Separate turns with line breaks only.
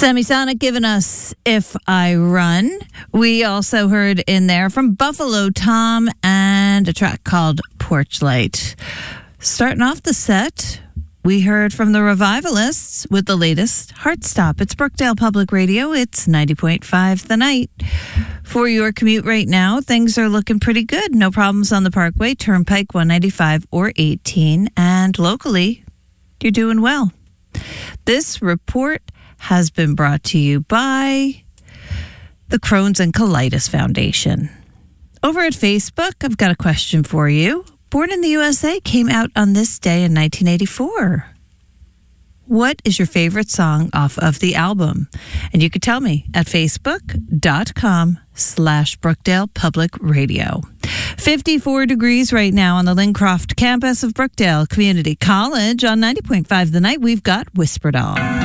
Semisonic giving us If I Run. We also heard in there from Buffalo Tom and a track called Porch Light. Starting off the set, we heard from the Revivalists with the latest Heartstop. It's Brookdale Public Radio. It's 90.5 The Night. For your commute right now, things are looking pretty good. No problems on the Parkway, Turnpike 195 or 18. And locally, you're doing well. This report has been brought to you by the Crohn's and Colitis Foundation. Over at Facebook, I've got a question for you. Born in the USA came out on this day in 1984. What is your favorite song off of the album? And you could tell me at facebook.com/Brookdale Public Radio. 54 degrees right now on the Lincroft campus of Brookdale Community College. On 90.5 The Night, we've got Whisper Doll.